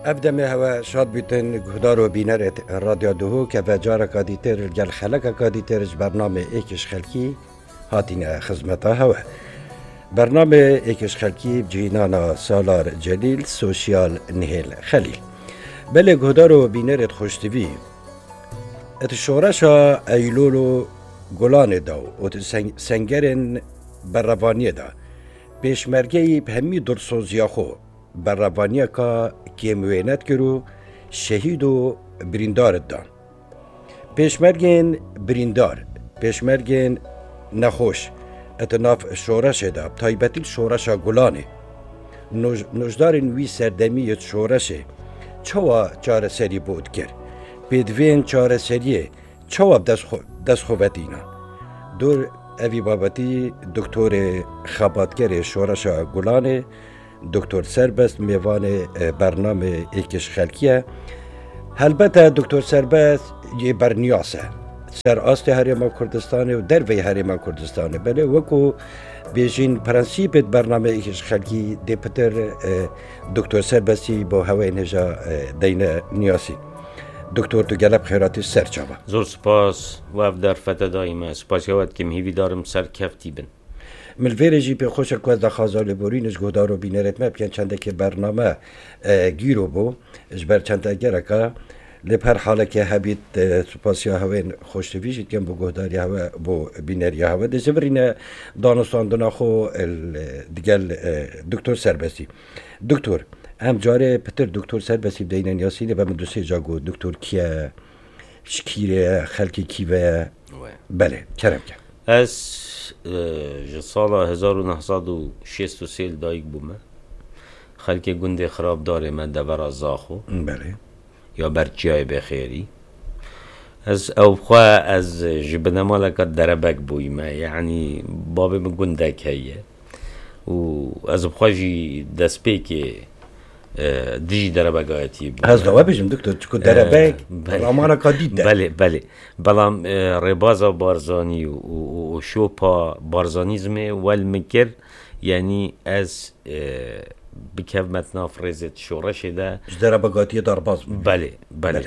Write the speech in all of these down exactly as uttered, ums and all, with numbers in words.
ابدم هوا شاد بیتن گهدار و بینرت رادیو دهو که و جارا کادیتر گل خلق کادیترش برنامه ایکش خلکی هاتین خدمتا هوا. برنامه ایکش خلکی جینانا سالار جلیل سوشیال نهیل خلیل. بله گهدار و بینرت خوشتوی ات شورشا ایلولو گلان داو و سنگرن بروانی دا پیشمرگی به همی درسوزیا خو بروانی که کیموینت کرو شهید و بریندار دان پیشمرگین بریندار پیشمرگین نخوش اتناف شورش دا تایبتیل شورشا گلانه نوجدارن وی سردمی شورشه چوا چاره سری بود کرد بدوین چاره سریه چوا دست خوبتینا دور اوی بابتی دکتر خباتگر شورشا گلانه دکتر سربست میوان برنامه ایکش خلکیه. البته دکتر سربست یه برنیاسه سر آست هرمان کردستانه و در وی هرمان کردستانه بله وکو بیشین پرنسیپ برنامه ایکش خلکی دی پتر دکتر سربستی با هوای نجا دین نیاسی. دکتر تو گلب خیراتی سر چابا زور سپاس و افدار فتا دائما سپاس یاد که مهیوی دارم سر کفتی بن ملویر جی پی خوش کوز دا خازال بورینش گودار و بینرت مبکن چنده که برنامه گیرو بو اجبر چنده گرکا لپر حاله که هبید سپاسی هاوین خوشتویشید کن بو گوداری هوا بو بینری هوا ده زبرین دانستاندنا خو دیگل دکتر سربستی دکتر هم جاره پتر دکتر سربستی بدینن یاسیده و من دو سه جا گو دکتر کیه شکیره خلکی کیوه بله کرم کرم از سال هزار و نهصد و شصت و سه دایک بومه خلک گنده خراب داره من دور زاخو بله یا برچیای بخیری از او خواه از جبنه مالکت دربک بویمه یعنی باب من گنده کهیه و از بخواهی دست پی که دیجی دربگایتی بود هز دوا بجم دکتر چکو دربگ رامانا کادید ده بله بله بلام ربازا بارزانی و شوپا بارزانیزمه والمکر یعنی از بکف متناف رزت شورش ده دربگاتی درباز بله بله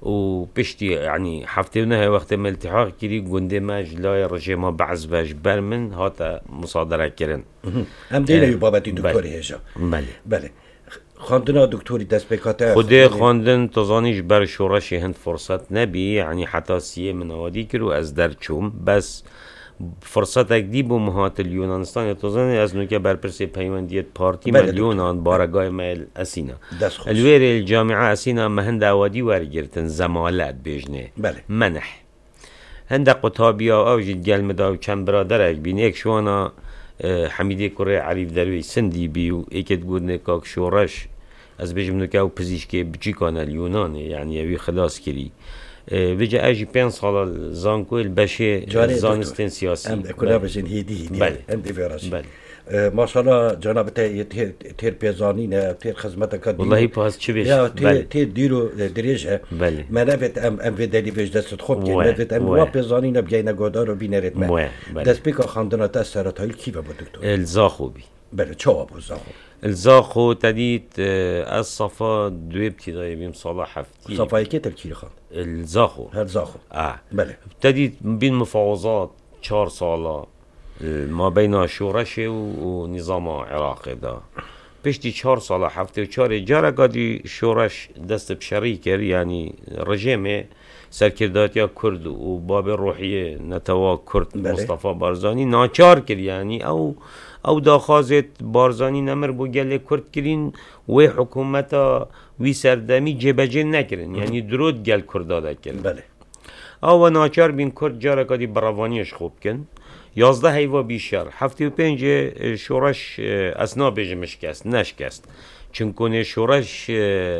و بشتی یعنی هفته نه وقت ملتحاق کری گنده مجلای رژیما بعض باش برمن هاتا مصادره کرن هم دینه بابتی دکتوری هجا بله بله خواندن دکتری دست بکاته خود خواندن تازانیش بر شورش هند فرصت نبی یعنی حتی سیه منوادی کرو از در چوم بس فرصت اگدی بو مهات یونانستان تازانی از نوکه برپرسی پیوندیت پارتی مل یونان بارگاه مل اسینا الویر الجامعه اسینا مهند اوادی ورگرتن زمالت بیجنه بله منح هند قطابیا او جد گل مدا و چند برادر اگ بین ایک شوانا حمیده کره عریف دروی سندی بیو ایکت گودنه کاک شورش از بجم نکه و پزیشکی بچی کانه لیونانه یعنی یوی خلاص کری ویجا اجی پین سال زانکو البشه زانستین سیاسی ام کلا بجن هیدی بله ام دیوراش بله ماشاءالله جناب تا تیر پیزانی نه تیر خدمت کردی والله پاس چه بیش یا تیر تیر دیرو دریجه بله من نفت ام ام ودلی وجد دست خوب که نفت ام وا پیزانی نه بیاین گودار و بینرت من دست پیکا خواندن تا سرات های کی با دکتر الزاخوبی بله چه ابو زاخو الزاخو تدید از صفا دو ابتدایی بیم سال هفتی صفایی که ترکی خواند الزاخو هر زاخو آه بله تدید بین مفاوضات چهار ساله ما بین شورش و نظام عراق دا پشتی چهار ساله هفته و چهار جاره قادی شورش دست بشری کرد یعنی رژیم سرکرداتیا کرد و باب روحیه نتوا کرد بله. مصطفى بارزانی ناچار کرد یعنی او او داخازت بارزانی نمر بو گله کرد کرین و حکومتا وی سردمی جبجه نکرن یعنی درود گل کرداده کرد بله او ناچار بین کرد جاره قادی براوانیش خوب کن یازده هیوا بیشتر هفته و پنج شورش اسنا بجمش کست نشکست چونکه شورش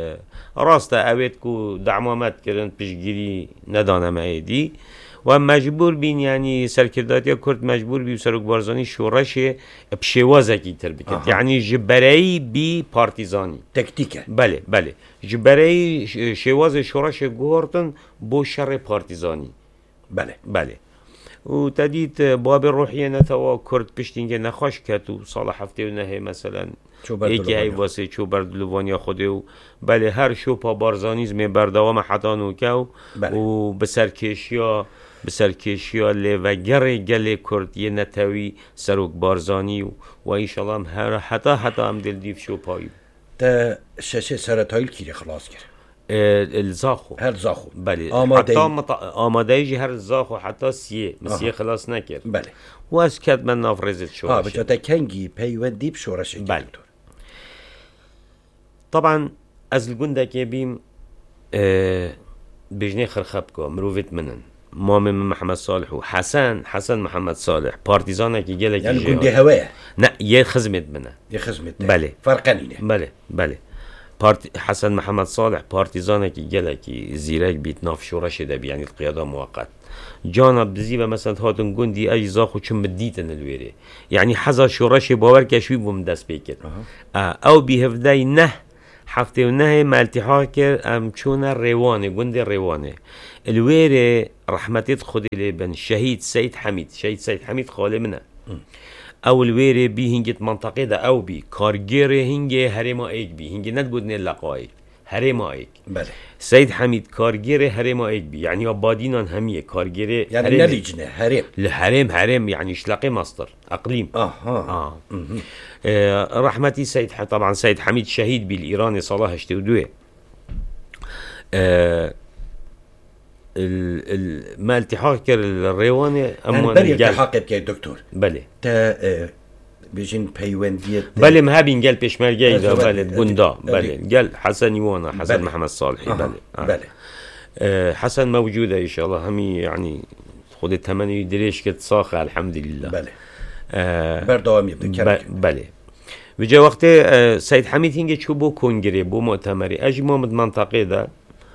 راست اوید کو دعمامت کردن پیشگیری ندانم ایدی و مجبور بین یعنی سرکرداتی کرد مجبور بی سرک بارزانی شورش بشوازه کی تر بکرد یعنی جبرایی بی پارتیزانی تکتیکه بله بله جبرایی شواز شورش گوهرتن بو شر پارتیزانی بله بله و تدید باب روحیه نتوا کرد پشتینگه نخواش کت و سال هفته و نهه مثلا یکی های واسه چوبردلوانیا خوده و بله هر شو پا بارزانیزم بردوام حتانو که و بسرکشیا بسرکشیا لوگر گل کردی نتوی سروک بارزانی و و ایشالله هم هر حتا حتا هم دل دیف شو پایی تا ششه سرطایل کی خلاص کرد الزاخو هر زاخو بله آماده حتی مط... آماده ایجی هر زاخو حتی سیه مسیه خلاص نکرد بله و از کد من نافرزت شورش ها بجا تا کنگی پیوندی بشورش بله طبعا از الگنده که بیم بجنه خرخب که مروفت منن مام محمد صالح و حسن حسن محمد صالح پارتیزانه که گله یعنی گنده هواه نه یه خدمت منه یه خدمت بله فرقنینه بله بله پارت... حسن محمد صالح پارتیزانه که گله که زیرک بیت ناف شورش ده یعنی القیاده موقت جانا بزیبه مثلا هاتون گندی اجزا خو چون بدیتن الویره یعنی حزا شورش باور کشوی بوم دست بیکن او بیهفده نه هفته و نه ملتحا کرد ام چون روانه گند روانه الویره رحمتت خودی لبن شهید سید حمید شهید سید حمید خاله منه او الویره بی هنگت منطقه ده او بی کارگر هنگه هرما ایک بی هنگه ند بودن لقایک هرما ایک بله سید حمید کارگر هرما ایک بی یعنی آبادینان همیه کارگر یعنی نلیجنه هرم الهرم هرم يعني شلقي مصدر اقليم اها اه, آه. رحمتي سيد طبعا سيد حميد شهيد بالايراني صلاح اشتودوه آه ما التحاق الريواني اما بري التحاق بكي دكتور بله تا آه بيجين بيونديت بله مهابين قال بيشمرجي ده بله بوندا بله قال حسن يوانا حسن بله. محمد صالحي بله آه. بله آه حسن موجوده ان شاء الله همي يعني خود التمني دريش كت صاخه الحمد لله بله آه بردوامي بكرك بله بجا وقت آه سيد حميد هنگه چو بو کنگره بو مؤتمري اجي محمد منطقه ده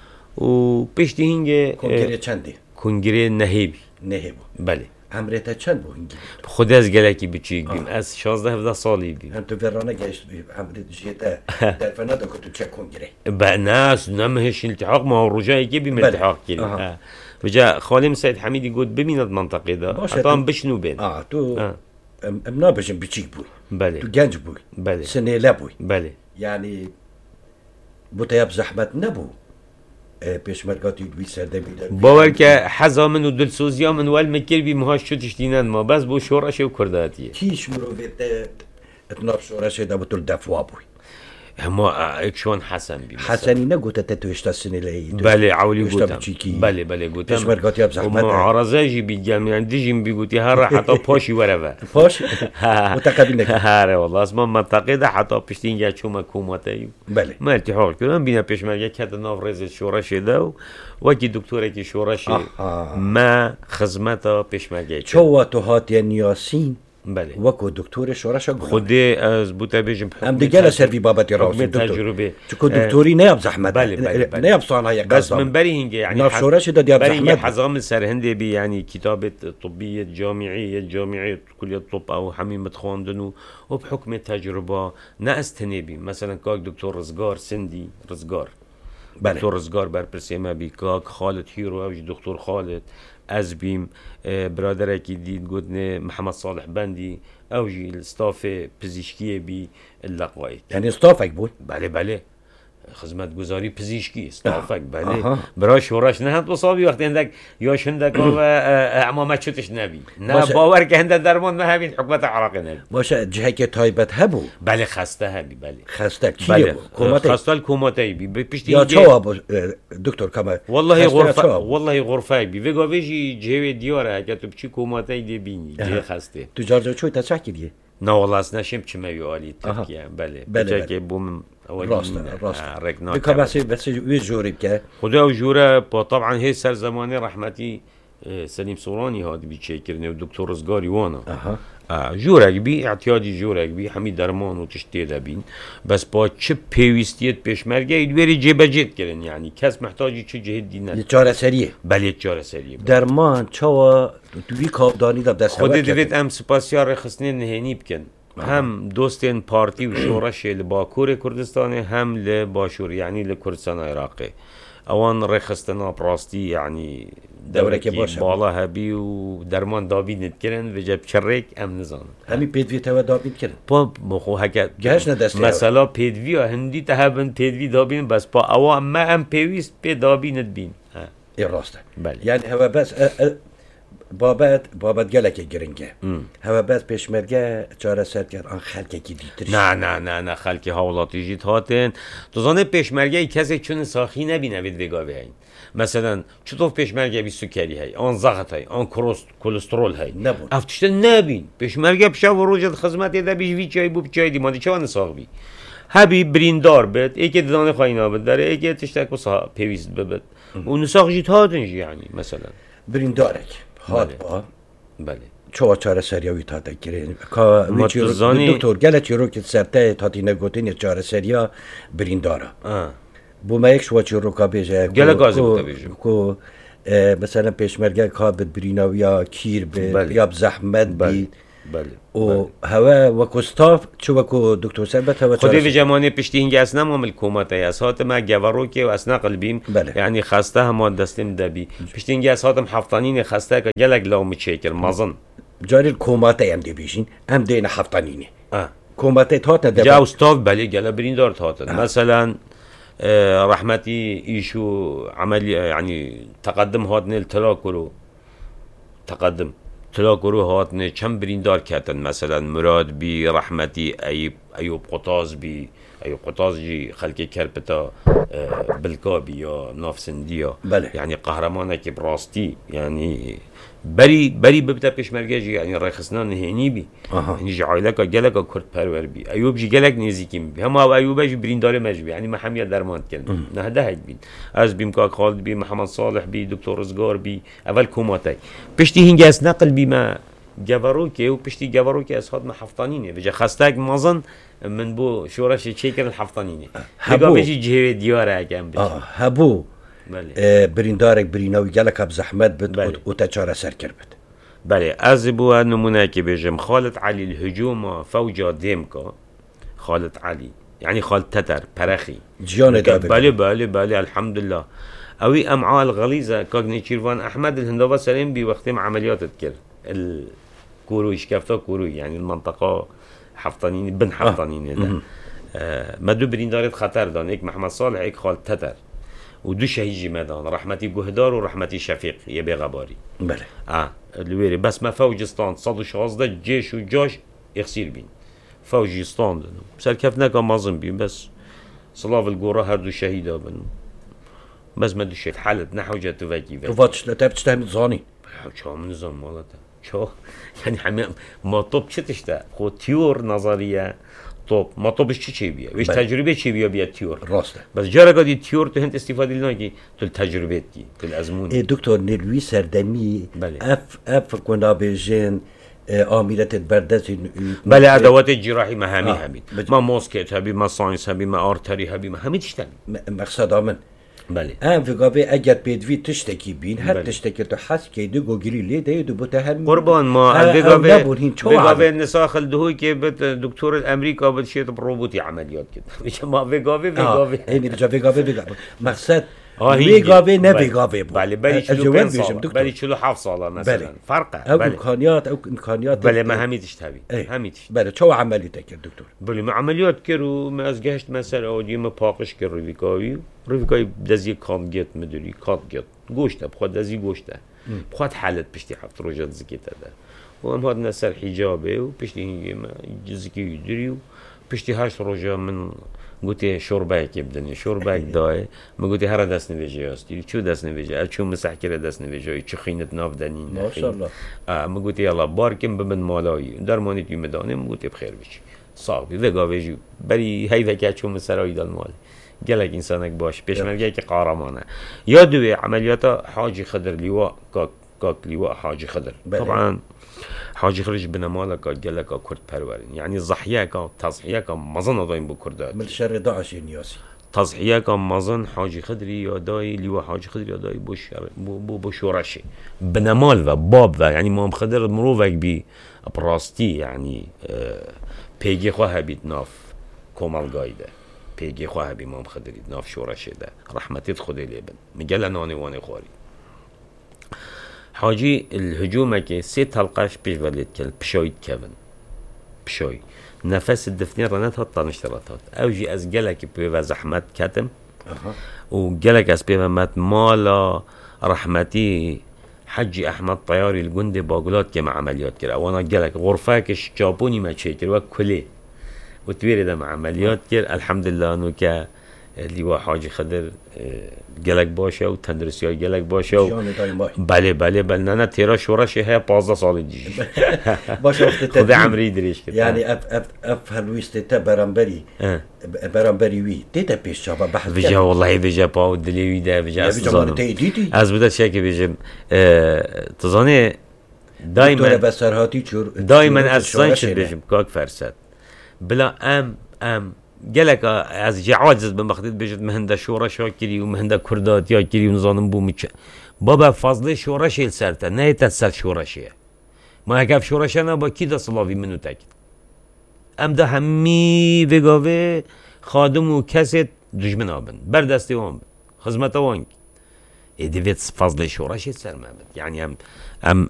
و پشتی هنگه کنگره چنده کنگره نهیبی نهیبو بله عمرته چند بو هنگی خود از گلکی بچیک بیم از شانزده هفده سالی بیم هم تو ورانه گشت عمرت جیتا در فنادا که تو چه کنگره با ناس نمهش التحاق ما رجایی که بیم التحاق کرد بجا خالم سید حمیدی گفت ببیند منطقه دا حتی بشنو بین آه تو ام نابشن بچیک بوی بله تو گنج بوی بله سنه لبوی بله یعنی بوتیاب زحمت نبو پیشمرگاتی دوی سرده بیدن باور که حزا من و دلسوزیا من وال مکر بی مهاش شو تشتینن ما بس بو شورش و کرداتیه کیش مروفیت اتناب شورش دا بطول دفوا بوی هما اکشون حسن بی حسنی نگوته تتو اشتا سنه لهی بله عولی گوتم بله بله گوتم پیشمرگاتی اب زحمت و معارضه جی بی جمع یعنی دیجیم بی گوتی هر حتی پاشی وره پاش متقبل نکن هره والله اسما منطقه ده حتی پشتین گه چوم حکومته بله ما التحاق کردم بینا پیشمرگه کت ناف رزت شورش ده و وکی دکتوره که شورش ما خدمت پیشمرگه چوا تو هاتی نیاسین بله وکو دکتور شورش گفت خودی از بوته بجم هم دیگه سروی بابت راست دکتر تجربه چون دکتوری نیاب زحمت بله بله بله نیاب صانعه بس من بری هنگه يعني ناف شورش داد یاب زحمت حزام سرهنده بي يعني كتابة طبية جامعية جامعية كلية الطب او حميمة خواندنو وبحكم التجربة ناستني بي مثلا كاك دكتور رزقار سندي رزقار بله. دكتور رزقار بر برسيما بي كاك خالد هيرو او دكتور خالد از بیم برادر کی دید گفتن محمد صالح بندی اوجی الاستاف پزشکی بی اللقایی یعنی استافک بود بله بله خدمت گزاری پزشکی استافک بله برای شورش نه تو صابی وقتی اندک یا شندک و اعمامت شدش نبی نه باور که هنده درمان ما همین حکومت عراق نبی باشه جهه که تایبت هبو بله خسته هبی بله خسته کی بله خسته الکوماتی بی پشتی یا چوا دکتر کما والله غرفه والله غرفه بی وگا ویجی جهه دیاره که تو بچی کوماتی دی بینی جه خسته تو جارجو چوی تا کیه نه والله اسنشم چموی عالی ترکیه بله بله که بوم راست راست ركنا بك بس بس ويجوري بك خدا وجوره طبعا هي سر زماني رحمتي سليم صوراني هاد بيشكرني ودكتور رزقاري وانا اها اه جورك بي اعتيادي جورك بي حميد درمان وتشتيدا بين بس با چه پیوستیت پیشمرگه ایدوری جبجت کردن يعني کس محتاجی چه جهد دینه چاره سریه بله چاره سریه درمان چوا دوی کابدانی دا دست خود دوید ام سپاسیار خصنی نهینی بکن هم دوستین پارتی و شورش لباکور کردستان هم لباشور یعنی لکردستان عراقی اوان رخصتنا براستی یعنی دوره که باشه بالا هبی و درمان دابی ندکرن و جب چرک ام نزان همی پیدوی تا دابین کردن پا مخو هکت گهش ندسته مثلا پیدوی هندی تهبن پیدوی دابین بس پا اوا ما ام پیویست پی دابی ندبین این راسته بله یعنی هوا بس بابت بابت گلک گرنگه هوا بس پیشمرگه چاره سر کرد آن خلقه کی دیترش نه نه نه نه خلقی حوالاتی جیت هاتن دوزانه پیشمرگه ای کسی چون ساخی نبینه بید وگاوی هین مثلا چطور پیشمرگه بی سکری هی آن زغط هی آن کلسترول هی نبود افتشته نبین پیشمرگه بشا و روجت خدمت یده بیش وی چای بو چای دی مادی چه وان ساخ بی هبی بریندار بد ایک دانه خاینا بد داره ایک تشتک بسا پیویست ببد و نساخ جیت هاتن یعنی مثلا بریندارک هات با بله چه چاره سریاوی تا دکرین کا متزانی دکتر گلت چرو که سرته تا تی نگوتین چاره سریا بریندارا بو ما یک شو چرو کا بیجه گله گازی بوده بیجه کو مثلا پیشمرگه کا بد بریناویا کیر به یا زحمت بی بله و هوا و کوستاف چه وکو دکتر ثابت هوا خودی وجمانی پشتی اینجا اسنا مامل کومات اسات ما گوارو که و اسنا قلبیم یعنی خسته هم دستیم دبی پشتی اینجا اساتم حفطانین خسته که گلک لام چیکل مازن جاری کومات هم دی بیشین هم دین حفطانینه کومات تات ندب جا استاف بله گله بریندار تات مثلا رحمتی ایشو عمل يعني تقدم هاتن التلاكرو تقدم تلاكرو هاتن كم بريندار كاتن مثلا مراد بي رحمتي ايوب ايوب قطاز بي ايوب قطاز جي خلقي كربتا بالكابي يا نافسنديا بله. يعني قهرمانك براستي يعني بری بری ببتا پیشمرگه جی یعنی رخصنا نهینی بی یعنی جی عائله کا گلک کرد پرور بی ایوب جی گلک نزیکیم بی هم ایوب جی بریندار مجبی یعنی ما همیه درمان کردن نه ده هیچ بین از بیم کا خالد بی محمد صالح بی دکتر رزگار بی اول کوماتای پشتی هنگاس نقل بی ما جوارو که و پشتی جوارو که اسهاد ما حفطانینه بجا خستاک مازن من بو شورش چی کردن حفطانینه هبو بجی جهه دیاره کم بجی هبو بله بریندارک بریناوی گلک اب زحمت بد و تچاره سر کرد بد بله از بو نمونه که بجم خالد علی الهجوم فوجا دیمکا خالد علی یعنی خالد تتر پرخی جیان داده بله بله بله الحمدلله اوی امعاء الغلیظه کاغنی چیروان احمد الهندوه سلیم بی وقتی عملیاتت کرد الكوروي شكافتا كوروي يعني المنطقه حفطانين بن حفطانين ده آه ما دو بريندارت خطر دان ايك محمد صالح ايك خالد تتر ودو شهيجي مدان رحمتي جهدار ورحمتي شفيق يبي غباري بله اه الويري بس ما فوجستان صد شازده جيش وجاش يخسير بين فوجستان بسال كيف كان مازن بين بس صلاف الجورة هردو شهيدا بنو بس ما دو شيء حالت نحو جاتو فاكي تو فاتش لا تبتش تعمل زاني شو من نظام مالته شو يعني حمي ما طب چه تشتا خو تيور نظريه طب ما طبش چی چی بیا وش تجربه چی بیا بیا تیور راسته بس جرا قدی تیور تو هند استفاده لنا کی تو تجربه کی تو الازمون ای دکتر نیروی سردمی بله. اف اف کنا بجن آمیلت بردست بله ادوات جراحی مهمی آه. همین ما ماسکت هبی ما ساینس هبی ما آرتری هبی ما همین تشتن مقصد آمن بله ام في قابي اجر بيدفي تشتكي بين هل تشتكي تو حس كي دو جري لي ده دو بتهم قربان ما في قابي في قابي النساخ الدهوي كي بت دكتور الامريكا بتشيت بروبوتي عمليات كده ما في قابي في قابي يعني رجع في قابي في قابي مقصد في قابي نه في قابي بله بله شلو بله شلو حفظ صاله مثلا فرقه او امكانيات او امكانيات بله ما همي تشتبي همي تشتبي بله شو عمليتك دكتور بله ما عمليات كرو ما از گشت مثلا اودي ما پاقش كر رويكاوي رويكاوي دزي كان جت مدري كات جت گوشته بخواد دزي گوشته بخواد حالت پشتی هفت روزات زكيته ده و هم هاد نسر حجابه و پشتی ما زكي يدري و پشتی هشت روزا من گوتی شوربه که بدنی شوربه دای مگوتی هر دست نویجی هستی چو دست نویجی ال چو مسحکر دست نویجی چو خینت ناف دنی نه ماشاءالله آ مگوتی الله بارکم بمن مالایی درمانیت یوم دانه مگوتی بخیر بشی صاحبی وگاویجو بری هی وکه چو مسرایی دال مال گلک انسانک باش پیشمرگی که قهرمانه یا دوی عملیات حاجی خضر لیوا کاک کاک لیوا حاجی خضر طبعا حاجی خرج بنماله کا گله کا کرد پرورین یعنی ضحیه کا تضحیه کا مزن دایم بو کردات من شر داعش نیاسی تضحیه کا مزن حاجی خضری یا دای لیوا حاجی خضری یا دای بو شر بو بو شورشی بنمال و باب و یعنی مام خضر مروفک بی براستی یعنی پیگی خو هبیت ناف کومال گایده پیگی خواه بیمام خدری ناف شورشه ده رحمتیت خودی لیبن مگل نانی وانی خواری حاجی الهجومه که سه تلقاش پیش ولید کل پشوید کبن پشوی نفس الدفنين رنات هات نشترطات اوجي از جلك بيبا زحمت كتم وجلك از بيبا مات مالا رحمتي حجي احمد طياري الجندي باقولات كما عمليات كده وانا جلك غرفاكش جابوني ما تشيكر وكلي وتويري ده مع عمليات كده الحمد لله انه ك اللي هو حاجي خضر جلك باشا وتندرسي جلك باشا و... بله بله بله نه تیرا شورش هي پانزده سال دیگه باشه وقت خدا عمری دريش كده يعني اف اف اف هلويست تا برامبري برامبري وي تيتا بيش شباب بحث بيجا والله بيجا باو دليوي ده بيجا اصلا از بده شك بيجم تزاني دايما بسرهاتي شور دايما اصلا شد بيجم كاك فرصت بلا ام ام جلك از جعاجز بمخدد بيجد مهنده شورا شاكري ومهنده كردات يا كري ونظام بومچ بابا فضل شورا شيل سرته نه تسل شورا شيه ما هكاف شورا شنا با كده صلاوي منو تاكد ام ده همي وگاوه خادم و کست دجمن آبن بردستی وان خدمت وان ادویت فضل شورا شيل سر محمد يعني ام ام